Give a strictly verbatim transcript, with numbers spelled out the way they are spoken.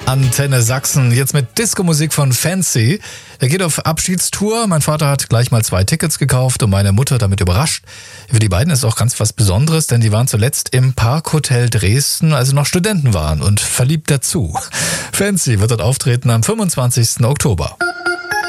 Antenne Sachsen, jetzt mit Disco-Musik von Fancy. Er geht auf Abschiedstour. Mein Vater hat gleich mal zwei Tickets gekauft und meine Mutter damit überrascht. Für die beiden ist auch ganz was Besonderes, denn die waren zuletzt im Parkhotel Dresden, als sie noch Studenten waren und verliebt dazu. Fancy wird dort auftreten am fünfundzwanzigsten Oktober.